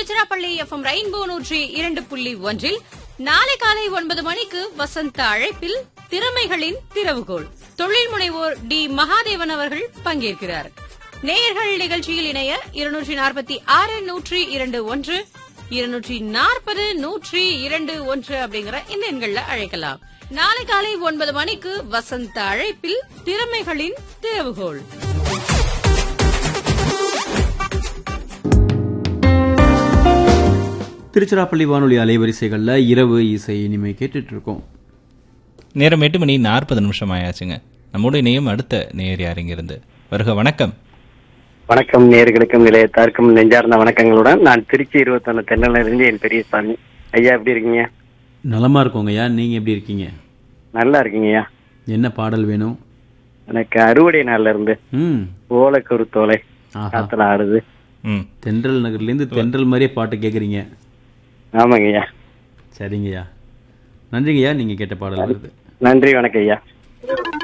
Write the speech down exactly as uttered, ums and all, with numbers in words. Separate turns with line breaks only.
Tiruchirappalli FM rainbow நூற்றி இரண்டு புள்ளி ஒன்றில் நாளை காலை ஒன்பது மணிக்கு வசந்த அழைப்பில் திறமைகளின் திறவுகோல் தொழில் முனைவோர் டி மகாதேவன் அவர்கள் பங்கேற்கிறார். நேயர்கள் நிகழ்ச்சியில் இணைய இருநூற்றி நாற்பத்தி ஆறு நூற்றி இரண்டு ஒன்று இருநூற்றி நாற்பது நூற்றி இரண்டு ஒன்று அப்படிங்கிற இந்த எண்கள்ல அழைக்கலாம். நாளை காலை ஒன்பது மணிக்கு வசந்த அழைப்பில் திறமைகளின் திறவுகோல்.
திருச்சிராப்பள்ளி வானொலி அலைவரிசைகள்ல இரவு இசை இனிமே கேட்டுட்டு இருக்கோம்.
நேரம் எட்டு மணி நாற்பது நிமிஷம் ஆயாச்சுங்க. நம்மோட இணையம் அடுத்த நேர் யார் இங்கிருந்து வருக. வணக்கம்.
வணக்கம் நேர்களுக்கும் நிலையத்தாருக்கும் நெஞ்சார்ந்த வணக்கங்களுடன் நான் திருச்சி இருபத்தொன்னு தென்னல இருந்து என் பெரியசாமி. ஐயா எப்படி இருக்கீங்க?
நலமா இருக்கோங்க ஐயா, நீங்க எப்படி இருக்கீங்க?
நல்லா இருக்கீங்கய்யா.
என்ன பாடல் வேணும்?
எனக்கு அறுவடை நாள்ல இருந்து
ம்
ஓலைக்குரு தோலை காத்துல ஆடுது.
ம் தென்றல் நகர்ல இருந்து தென்றல் மாதிரியே பாட்டு கேக்குறீங்க.
ஆமாங்கய்யா.
சரிங்கய்யா, நன்றிங்கய்யா. நீங்க கேட்ட பாடல் வருது.
நன்றி, வணக்கம் ஐயா.